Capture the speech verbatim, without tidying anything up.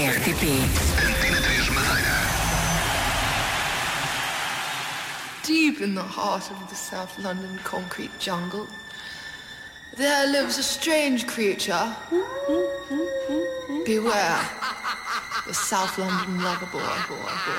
R T P. Antena três Madeira. Deep in the heart of the South London concrete jungle, there lives a strange creature. Beware, the South London lover boy. boy, boy.